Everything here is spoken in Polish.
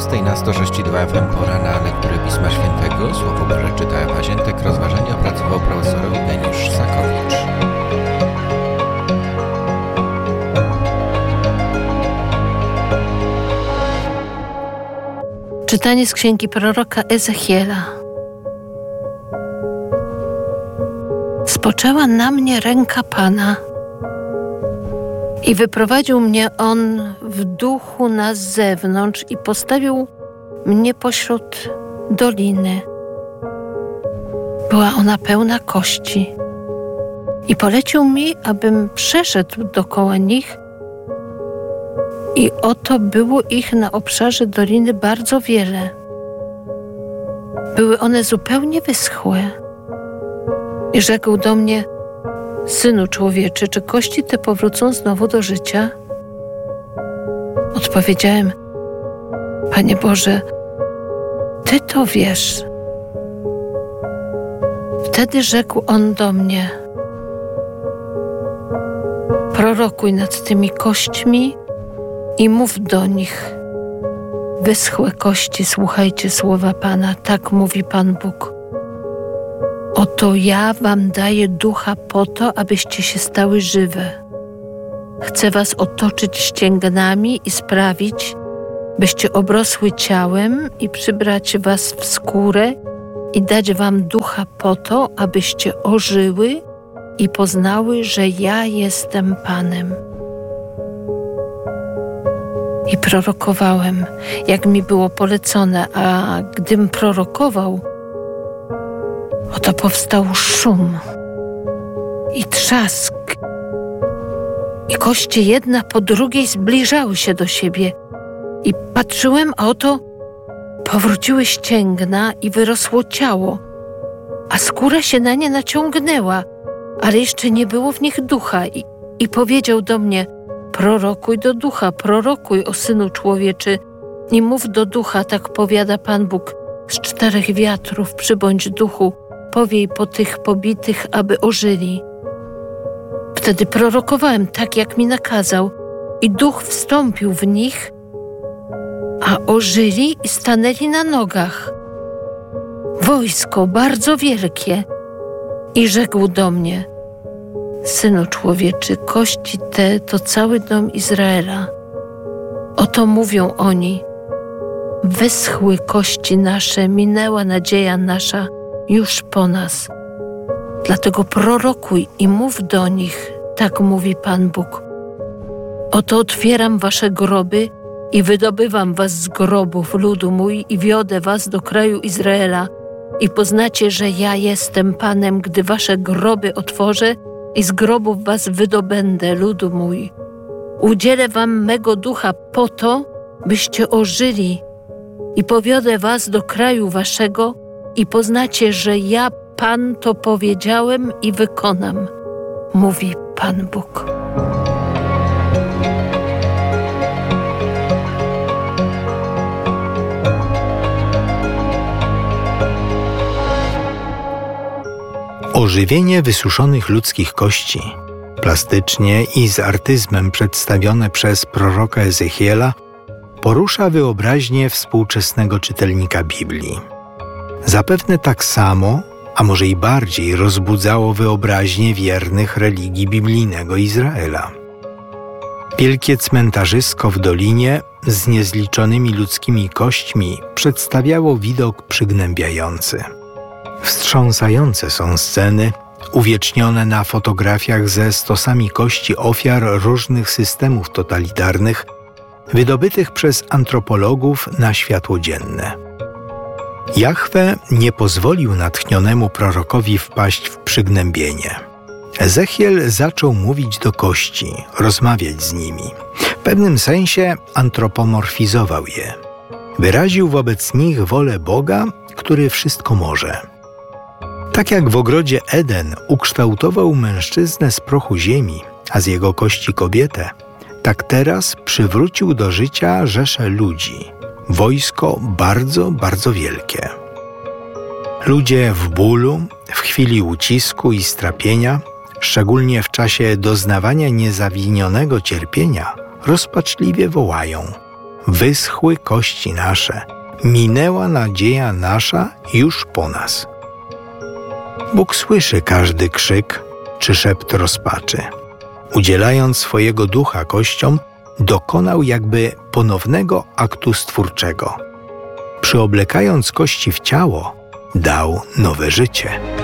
6 na 106,2 FM pora na lekturę Pisma Świętego. Słowo Boże czyta Ewa Ziętek, rozważanie opracował profesor Eugeniusz Sakowicz. Czytanie z księgi proroka Ezechiela. Spoczęła na mnie ręka Pana i wyprowadził mnie On w duchu na zewnątrz i postawił mnie pośród doliny. Była ona pełna kości i polecił mi, abym przeszedł dookoła nich. I oto było ich na obszarze doliny bardzo wiele. Były one zupełnie wyschłe. I rzekł do mnie: Synu człowieczy, czy kości te powrócą znowu do życia? Odpowiedziałem: Panie Boże, Ty to wiesz. Wtedy rzekł On do mnie: Prorokuj nad tymi kośćmi i mów do nich: Wyschłe kości, słuchajcie słowa Pana, tak mówi Pan Bóg. Oto ja wam daję ducha po to, abyście się stały żywe. Chcę was otoczyć ścięgnami i sprawić, byście obrosły ciałem i przybrać was w skórę i dać wam ducha po to, abyście ożyły i poznały, że ja jestem Panem. I prorokowałem, jak mi było polecone, a gdym prorokował, oto powstał szum i trzask, i kości jedna po drugiej zbliżały się do siebie. I patrzyłem, a oto powróciły ścięgna i wyrosło ciało, a skóra się na nie naciągnęła, ale jeszcze nie było w nich ducha. I powiedział do mnie: Prorokuj do ducha, prorokuj, o synu człowieczy, i mów do ducha, tak powiada Pan Bóg. Z 4 wiatrów przybądź duchu, powiej po tych pobitych, aby ożyli. Wtedy prorokowałem tak, jak mi nakazał, i duch wstąpił w nich, a ożyli i stanęli na nogach. Wojsko bardzo wielkie. I rzekł do mnie: Synu człowieczy, kości te to cały dom Izraela. Oto mówią oni: Wyschły kości nasze, minęła nadzieja nasza już po nas. Dlatego prorokuj i mów do nich, tak mówi Pan Bóg. Oto otwieram wasze groby i wydobywam was z grobów, ludu mój, i wiodę was do kraju Izraela. I poznacie, że ja jestem Panem, gdy wasze groby otworzę i z grobów was wydobędę, ludu mój. Udzielę wam mego ducha po to, byście ożyli, i powiodę was do kraju waszego i poznacie, że ja, Pan, to powiedziałem i wykonam, mówi Pan Bóg. Ożywienie wysuszonych ludzkich kości, plastycznie i z artyzmem przedstawione przez proroka Ezechiela, porusza wyobraźnię współczesnego czytelnika Biblii. Zapewne tak samo, a może i bardziej, rozbudzało wyobraźnię wiernych religii biblijnego Izraela. Wielkie cmentarzysko w dolinie z niezliczonymi ludzkimi kośćmi przedstawiało widok przygnębiający. Wstrząsające są sceny, uwiecznione na fotografiach ze stosami kości ofiar różnych systemów totalitarnych, wydobytych przez antropologów na światło dzienne. Jahwe nie pozwolił natchnionemu prorokowi wpaść w przygnębienie. Ezechiel zaczął mówić do kości, rozmawiać z nimi. W pewnym sensie antropomorfizował je. Wyraził wobec nich wolę Boga, który wszystko może. Tak jak w ogrodzie Eden ukształtował mężczyznę z prochu ziemi, a z jego kości kobietę, tak teraz przywrócił do życia rzeszę ludzi, wojsko bardzo, bardzo wielkie. Ludzie w bólu, w chwili ucisku i strapienia, szczególnie w czasie doznawania niezawinionego cierpienia, rozpaczliwie wołają: wyschły kości nasze, minęła nadzieja nasza już po nas. Bóg słyszy każdy krzyk czy szept rozpaczy. Udzielając swojego ducha kościom, dokonał jakby ponownego aktu stwórczego. Przyoblekając kości w ciało, dał nowe życie.